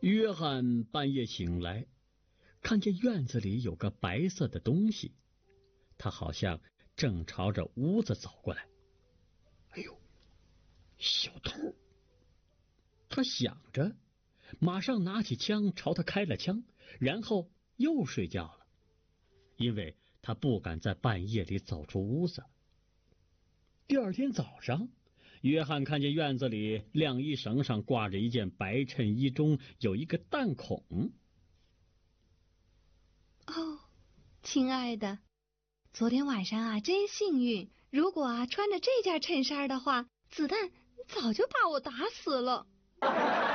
约翰半夜醒来，看见院子里有个白色的东西，他好像正朝着屋子走过来。哎呦，小偷！他想着，马上拿起枪朝他开了枪，然后又睡觉了，因为他不敢在半夜里走出屋子。第二天早上，约翰看见院子里晾衣绳上挂着一件白衬衣，中有一个弹孔。 哦，亲爱的，昨天晚上啊，真幸运。如果穿着这件衬衫的话，子弹早就把我打死了。